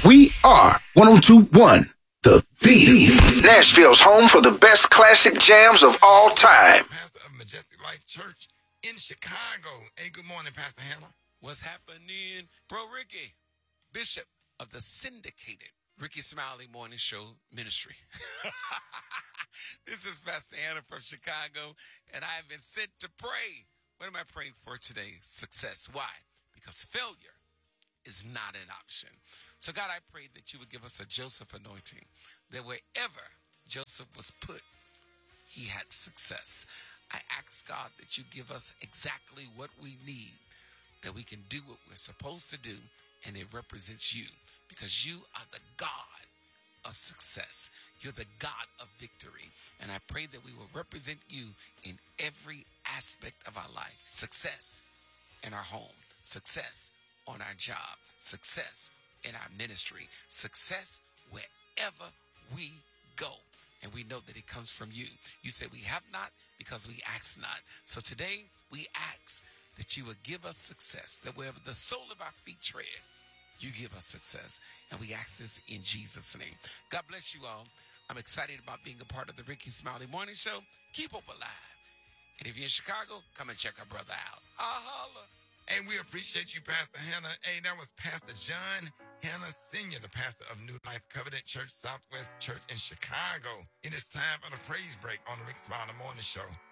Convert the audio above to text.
We are 102.1 The Beat. Nashville's home for the best classic jams of all time. Pastor of Majestic Life Church in Chicago. Hey, good morning, Pastor Hannah. What's happening? Bro Ricky, Bishop of the syndicated Ricky Smiley Morning Show Ministry. This is Pastor Hannah from Chicago, and I have been sent to pray. What am I praying for today? Success. Why? Because failure is not an option. So God, I pray that you would give us a Joseph anointing, that wherever Joseph was put, he had success. I ask God that you give us exactly what we need, that we can do what we're supposed to do, and it represents you, because you are the God of success. You're the God of victory. And I pray that we will represent you in every aspect of our life. Success in our home, success on our job, success in our ministry, success wherever we go. And we know that it comes from you. You said we have not because we ask not. So today we ask that you would give us success, that wherever the sole of our feet tread, you give us success. And we ask this in Jesus' name. God bless you all. I'm excited about being a part of the Ricky Smiley Morning Show. Keep hope alive. And if you're in Chicago, come and check our brother out. Holla. Hey, we appreciate you, Pastor Hannah. Hey, that was Pastor John Hannah Sr., the pastor of New Life Covenant Church, Southwest Church in Chicago. It is time for the praise break on the Ricky Smiley Morning Show.